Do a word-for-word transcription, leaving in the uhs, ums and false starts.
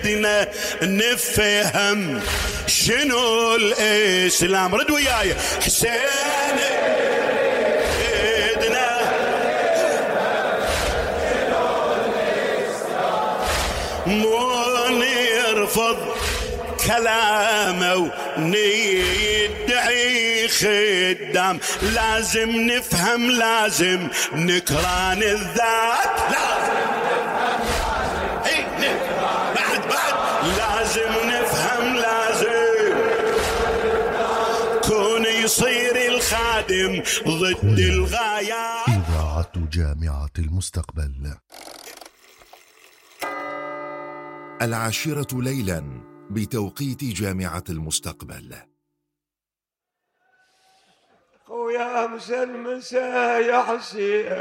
بدنا نفهم شنو الإسلام. رد وياي حسين بدنا مو نرفض كلامه وندعي خدام، لازم نفهم لازم نكران الذات، لازم نفهم لازم بعد بعد لازم نفهم لازم كون يصير الخادم ضد الغايات. إذاعة جامعة المستقبل. العاشرة ليلا بتوقيت جامعة المستقبل. خويا امس المساء يا حسين